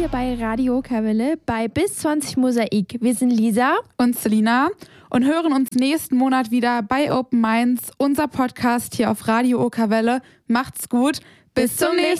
hier bei Radio Okerwelle bei Bis 20 Mosaik. Wir sind Lisa und Selina und hören uns nächsten Monat wieder bei Open Minds, unser Podcast hier auf Radio Okerwelle. Macht's gut, bis zum nächsten Mal.